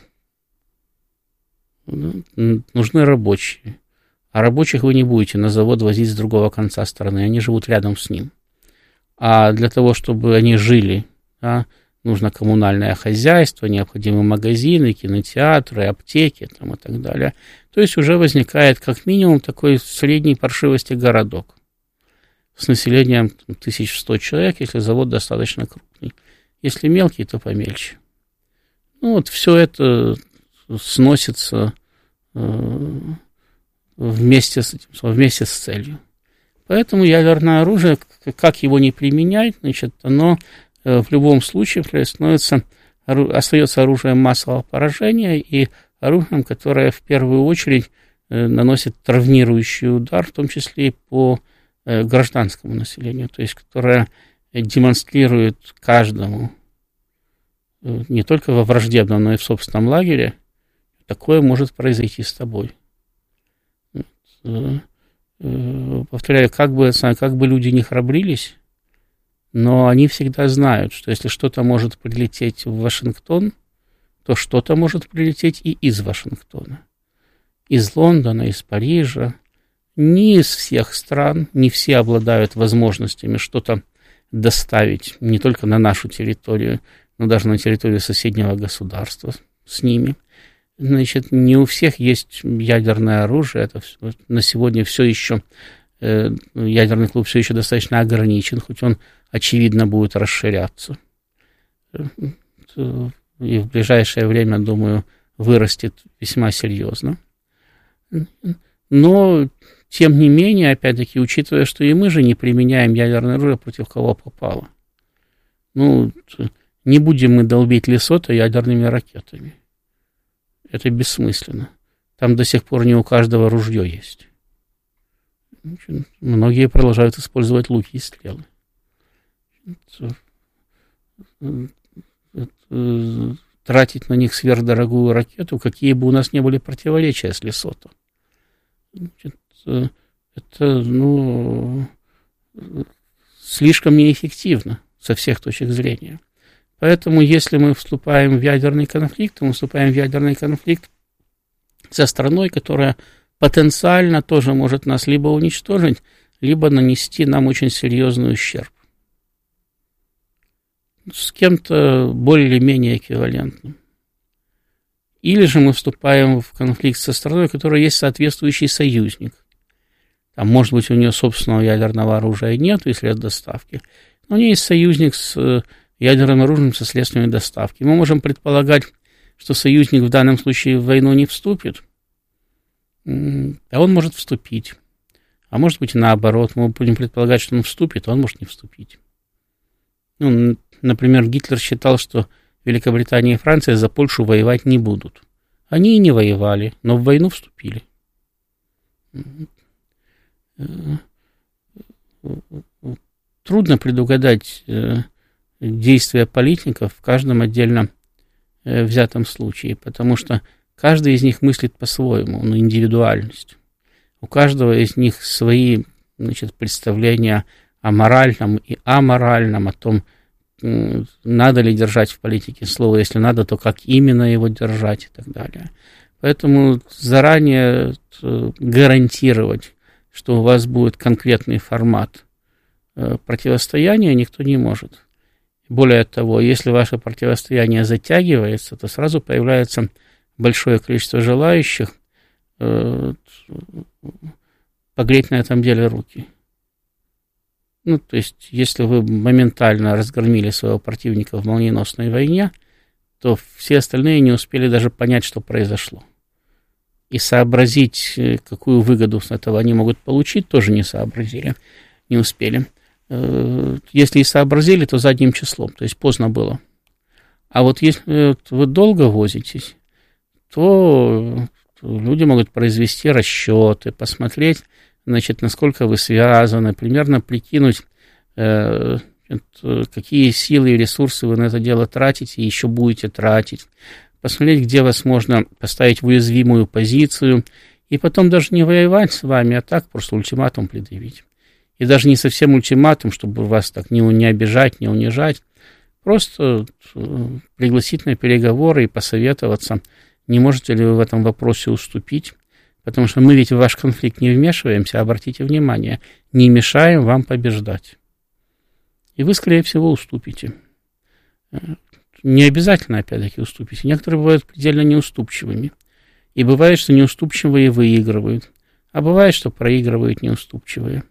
нужны рабочие. А рабочих вы не будете на завод возить с другого конца страны, они живут рядом с ним. А для того, чтобы они жили, да, нужно коммунальное хозяйство, необходимы магазины, кинотеатры, аптеки там, и так далее. То есть уже возникает как минимум такой средней паршивости городок с населением тысяча сто человек, если завод достаточно крупный. Если мелкий, то помельче. Ну вот все это сносится э, вместе с этим, вместе с целью. Поэтому ядерное оружие, как его не применять, значит, оно в любом случае становится, остается оружием массового поражения и оружием, которое в первую очередь наносит травмирующий удар, в том числе и по гражданскому населению, то есть которая демонстрирует каждому, не только во враждебном, но и в собственном лагере, такое может произойти с тобой. Повторяю, как бы, как бы люди не храбрились, но они всегда знают, что если что-то может прилететь в Вашингтон, то что-то может прилететь и из Вашингтона. Из Лондона, из Парижа. Не из всех стран, не все обладают возможностями что-то доставить не только на нашу территорию, но даже на территорию соседнего государства с ними. Значит, не у всех есть ядерное оружие. Это все, на сегодня все еще, э, ядерный клуб все еще достаточно ограничен, хоть он, очевидно, будет расширяться. И в ближайшее время, думаю, вырастет весьма серьезно. Но, тем не менее, опять-таки, учитывая, что и мы же не применяем ядерное оружие против кого попало. Ну, не будем мы долбить Лесото ядерными ракетами. Это бессмысленно. Там до сих пор не у каждого ружье есть. Многие продолжают использовать луки и стрелы. Тратить на них сверхдорогую ракету, какие бы у нас ни были противоречия с Лесото. Это, ну, слишком неэффективно со всех точек зрения. Поэтому, если мы вступаем в ядерный конфликт, то мы вступаем в ядерный конфликт со страной, которая потенциально тоже может нас либо уничтожить, либо нанести нам очень серьезный ущерб. С кем-то более-менее эквивалентным. Или же мы вступаем в конфликт со страной, у которой есть соответствующий союзник. Там, может быть, у нее собственного ядерного оружия нет, если от доставки, но у нее есть союзник с ядерным оружием со средствами доставки. Мы можем предполагать, что союзник в данном случае в войну не вступит, а он может вступить. А может быть, наоборот, мы будем предполагать, что он вступит, а он может не вступить. Ну, например, Гитлер считал, что Великобритания и Франция за Польшу воевать не будут. Они и не воевали, но в войну вступили. Трудно предугадать действия политиков в каждом отдельно взятом случае, потому что каждый из них мыслит по-своему, ну, индивидуальность. У каждого из них свои, значит, представления о моральном и аморальном, о том, надо ли держать в политике слово, если надо, то как именно его держать и так далее. Поэтому заранее гарантировать, что у вас будет конкретный формат противостояния, никто не может. Более того, если ваше противостояние затягивается, то сразу появляется большое количество желающих погреть на этом деле руки. Ну, то есть, если вы моментально разгромили своего противника в молниеносной войне, то все остальные не успели даже понять, что произошло. И сообразить, какую выгоду с этого они могут получить, тоже не сообразили, не успели. Если и сообразили, то задним числом, то есть поздно было. А вот если вы долго возитесь, то люди могут произвести расчеты, посмотреть, значит, насколько вы связаны, примерно прикинуть, э, какие силы и ресурсы вы на это дело тратите и еще будете тратить, посмотреть, где вас можно поставить в уязвимую позицию, и потом даже не воевать с вами, а так просто ультиматум предъявить. И даже не совсем ультиматум, чтобы вас так не, не обижать, не унижать, просто пригласить на переговоры и посоветоваться, не можете ли вы в этом вопросе уступить. Потому что мы ведь в ваш конфликт не вмешиваемся, обратите внимание, не мешаем вам побеждать. И вы, скорее всего, уступите. Не обязательно, опять-таки, уступите. Некоторые бывают предельно неуступчивыми. И бывает, что неуступчивые выигрывают. А бывает, что проигрывают неуступчивые.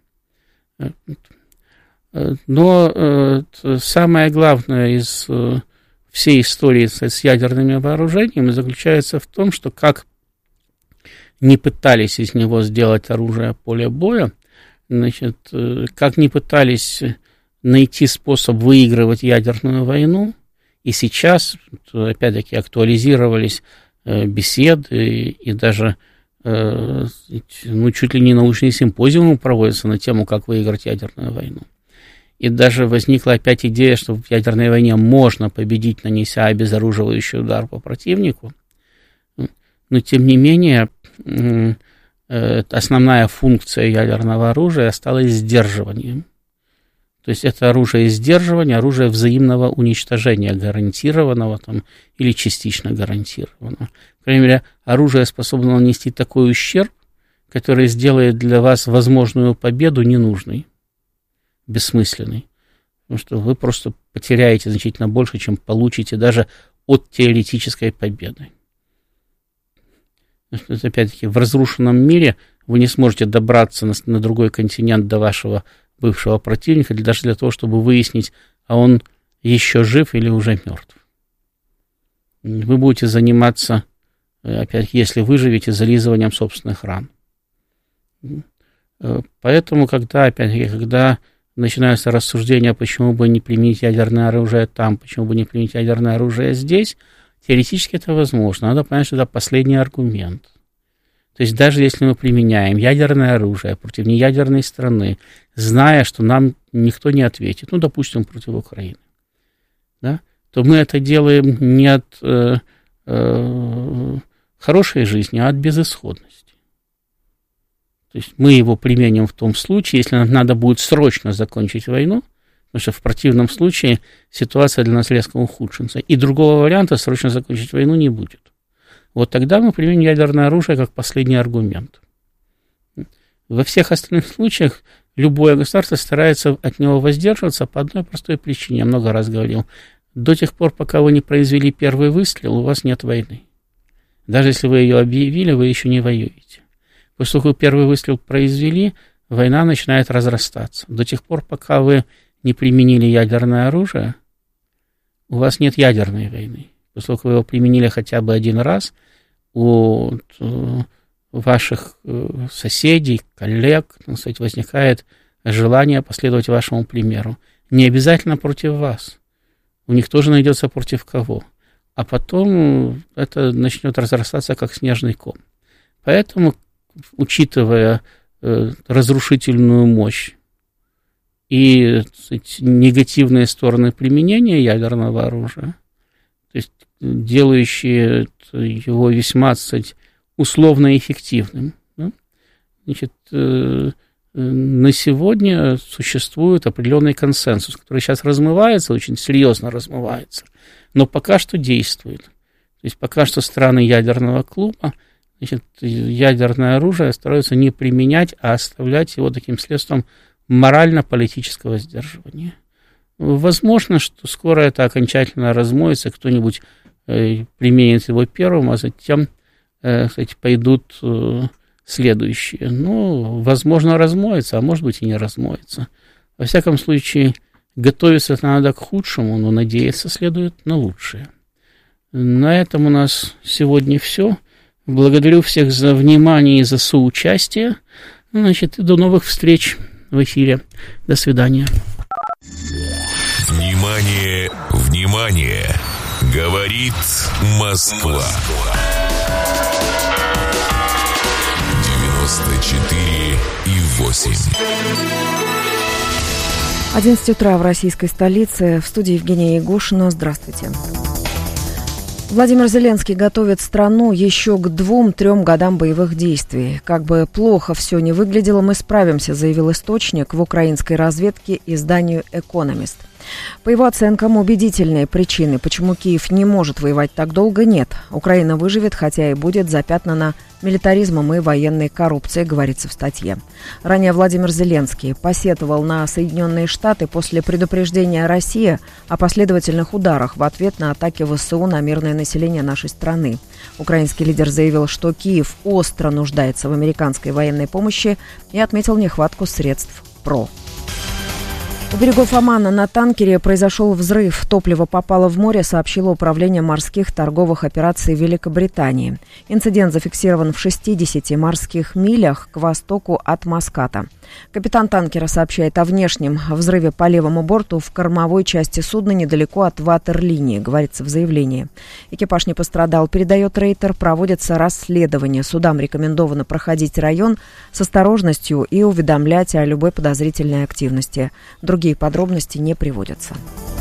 Но самое главное из всей истории с ядерными вооружениями заключается в том, что как не пытались из него сделать оружие поля боя, значит, как не пытались найти способ выигрывать ядерную войну, и сейчас, опять-таки, актуализировались беседы и даже ну, чуть ли не научные симпозиумы проводятся на тему, как выиграть ядерную войну. И даже возникла опять идея, что в ядерной войне можно победить, нанеся обезоруживающий удар по противнику. Но, тем не менее, основная функция ядерного оружия осталась сдерживанием. То есть это оружие сдерживания, оружие взаимного уничтожения, гарантированного там, или частично гарантированного. По крайней мере, оружие способно нанести такой ущерб, который сделает для вас возможную победу ненужной, бессмысленной. Потому что вы просто потеряете значительно больше, чем получите даже от теоретической победы. Опять-таки, в разрушенном мире вы не сможете добраться на, на другой континент до вашего бывшего противника, или даже для того, чтобы выяснить, а он еще жив или уже мертв. Вы будете заниматься, опять, если выживете, зализыванием собственных ран. Поэтому, когда, опять-таки, когда начинаются рассуждения, почему бы не применить ядерное оружие там, почему бы не применить ядерное оружие здесь, теоретически это возможно. Надо понять, что это последний аргумент. То есть даже если мы применяем ядерное оружие против неядерной страны, зная, что нам никто не ответит, ну, допустим, против Украины, да, то мы это делаем не от э, э, хорошей жизни, а от безысходности. То есть мы его применим в том случае, если нам надо будет срочно закончить войну, потому что в противном случае ситуация для нас резко ухудшится. И другого варианта срочно закончить войну не будет. Вот тогда мы применим ядерное оружие как последний аргумент. Во всех остальных случаях любое государство старается от него воздерживаться по одной простой причине. Я много раз говорил. До тех пор, пока вы не произвели первый выстрел, у вас нет войны. Даже если вы ее объявили, вы еще не воюете. После того, как вы первый выстрел произвели, война начинает разрастаться. До тех пор, пока вы не применили ядерное оружие, у вас нет ядерной войны. После того, как вы его применили хотя бы один раз, у ваших соседей, коллег, так сказать, возникает желание последовать вашему примеру. Не обязательно против вас. У них тоже найдется против кого. А потом это начнет разрастаться, как снежный ком. Поэтому, учитывая разрушительную мощь и, так сказать, негативные стороны применения ядерного оружия, то есть делающие его весьма, так сказать, условно эффективным, да? Значит, э, на сегодня существует определенный консенсус, который сейчас размывается, очень серьезно размывается, но пока что действует. То есть пока что страны ядерного клуба, значит, ядерное оружие стараются не применять, а оставлять его таким средством морально-политического сдерживания. Возможно, что скоро это окончательно размоется, кто-нибудь э, применит его первым, а затем, э, кстати, пойдут э, следующие. Ну, возможно, размоется, а может быть и не размоется. Во всяком случае, готовиться надо к худшему, но надеяться следует на лучшее. На этом у нас сегодня все. Благодарю всех за внимание и за соучастие. Значит, и до новых встреч в эфире. До свидания. Внимание, внимание! Говорит Москва. девяносто четыре и восемь. одиннадцать утра в российской столице. В студии Евгения Егошина. Здравствуйте. Владимир Зеленский готовит страну еще к двум-трем годам боевых действий. Как бы плохо все не выглядело, мы справимся, заявил источник в украинской разведке изданию «Экономист». По его оценкам, убедительные причины, почему Киев не может воевать так долго, нет. Украина выживет, хотя и будет запятнана милитаризмом и военной коррупцией, говорится в статье. Ранее Владимир Зеленский посетовал на Соединенные Штаты после предупреждения России о последовательных ударах в ответ на атаки ВСУ на мирное население нашей страны. Украинский лидер заявил, что Киев остро нуждается в американской военной помощи и отметил нехватку средств ПРО. У берегов Омана на танкере произошел взрыв. Топливо попало в море, сообщило Управление морских торговых операций Великобритании. Инцидент зафиксирован в шестидесяти морских милях к востоку от Маската. Капитан танкера сообщает о внешнем взрыве по левому борту в кормовой части судна недалеко от ватерлинии, говорится в заявлении. Экипаж не пострадал, передает Рейтер. Проводится расследование. Судам рекомендовано проходить район с осторожностью и уведомлять о любой подозрительной активности. Другие подробности не приводятся.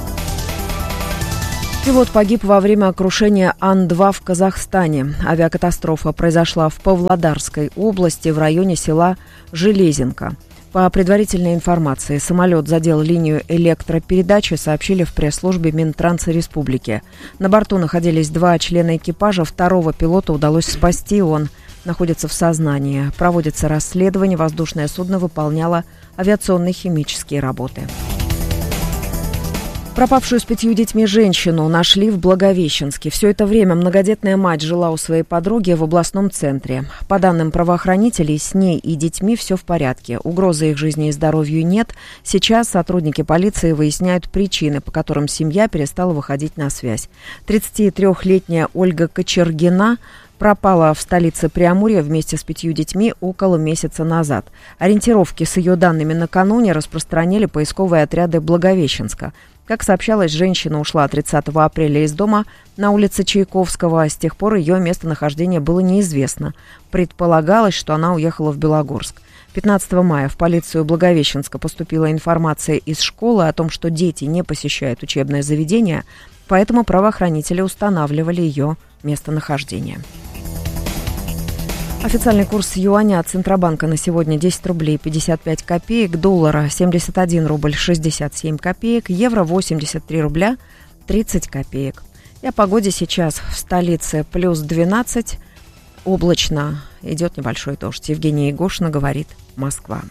Пилот погиб во время крушения Ан два в Казахстане. Авиакатастрофа произошла в Павлодарской области в районе села Железинка. По предварительной информации, самолет задел линию электропередачи, сообщили в пресс-службе Минтранса Республики. На борту находились два члена экипажа, второго пилота удалось спасти, он находится в сознании. Проводится расследование, воздушное судно выполняло авиационные химические работы. Пропавшую с пятью детьми женщину нашли в Благовещенске. Все это время многодетная мать жила у своей подруги в областном центре. По данным правоохранителей, с ней и детьми все в порядке. Угрозы их жизни и здоровью нет. Сейчас сотрудники полиции выясняют причины, по которым семья перестала выходить на связь. тридцатитрёхлетняя Ольга Кочергина пропала в столице Преамурья вместе с пятью детьми около месяца назад. Ориентировки с ее данными накануне распространили поисковые отряды Благовещенска. Как сообщалось, женщина ушла тридцатого апреля из дома на улице Чайковского. С тех пор ее местонахождение было неизвестно. Предполагалось, что она уехала в Белогорск. пятнадцатого мая в полицию Благовещенска поступила информация из школы о том, что дети не посещают учебное заведение, поэтому правоохранители устанавливали ее местонахождение. Официальный курс юаня от Центробанка на сегодня десять рублей пятьдесят пять копеек, доллара семьдесят один рубль шестьдесят семь копеек, евро восемьдесят три рубля тридцать копеек. И о погоде сейчас в столице плюс двенадцать, облачно, идет небольшой дождь. Евгения Егошина говорит, Москва.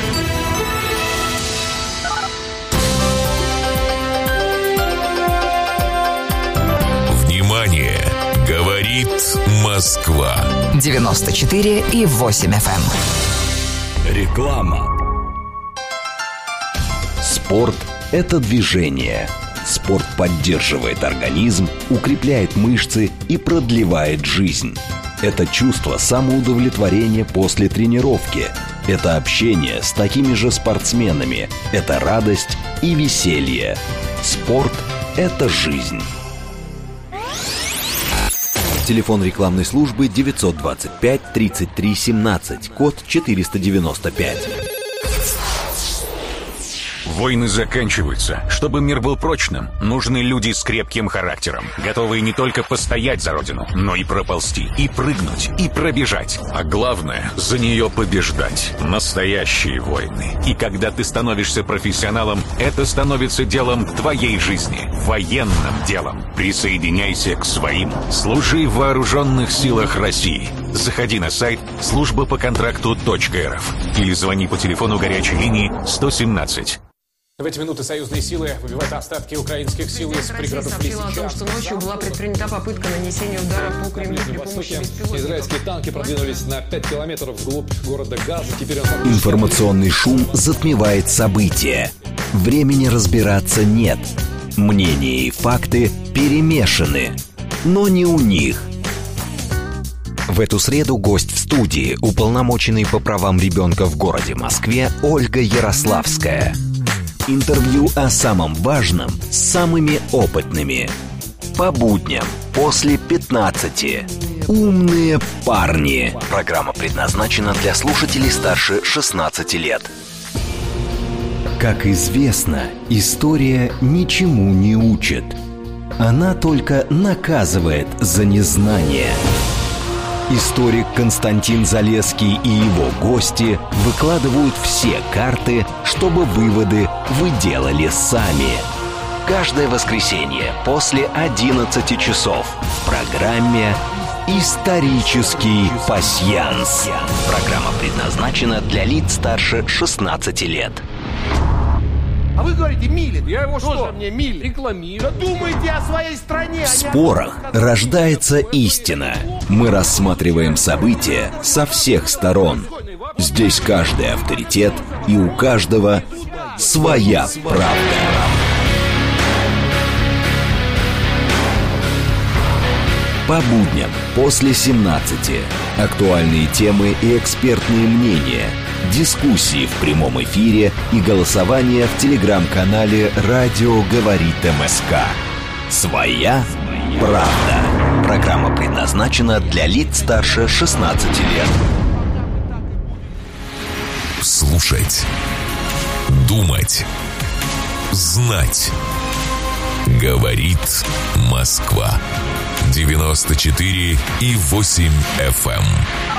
Внимание! Говорит Москва. девяносто четыре и восемь эф эм. Реклама. Спорт – это движение. Спорт поддерживает организм, укрепляет мышцы и продлевает жизнь. Это чувство самоудовлетворения после тренировки. Это общение с такими же спортсменами. Это радость и веселье. Спорт – это жизнь. Телефон рекламной службы девятьсот двадцать пять тридцать три семнадцать, код четыреста девяносто пять. Войны заканчиваются. Чтобы мир был прочным, нужны люди с крепким характером, готовые не только постоять за родину, но и проползти, и прыгнуть, и пробежать. А главное, за нее побеждать. Настоящие войны. И когда ты становишься профессионалом, это становится делом твоей жизни. Военным делом. Присоединяйся к своим. Служи в вооруженных силах России. Заходи на сайт служба по контракту точка эр эф или звони по телефону горячей линии сто семнадцать. В эти минуты союзные силы выбивают остатки украинских сил из пригородов Россия сообщила о том, что ночью была предпринята попытка нанесения удара по Кремлю при помощи беспилотников. Израильские танки продвинулись на пять километров вглубь города Газа. Теперь он... Информационный шум затмевает события. Времени разбираться нет. Мнения и факты перемешаны. Но не у них. В эту среду гость в студии, уполномоченный по правам ребенка в городе Москве Ольга Ярославская. Интервью о самом важном с самыми опытными. По будням после пятнадцати. Умные парни. Программа предназначена для слушателей старше шестнадцати лет. Как известно, история ничему не учит. Она только наказывает за незнание. Историк Константин Залесский и его гости выкладывают все карты, чтобы выводы вы делали сами. Каждое воскресенье после одиннадцати часов в программе «Исторический пасьянс». Программа предназначена для лиц старше шестнадцати лет. А вы говорите Милин. Я его что? Тоже мне Милин. Рекламирую. Да думайте о своей стране. В спорах рождается истина. Мы рассматриваем события со всех сторон. Здесь каждый авторитет, и у каждого Своя правда. По будням после семнадцати. Актуальные темы и экспертные мнения. Дискуссии в прямом эфире и голосование в телеграм-канале «Радио говорит МСК». Своя правда. Программа предназначена для лиц старше шестнадцати лет. Слушать. Думать. Знать. Говорит Москва. девяносто четыре и восемь эф эм.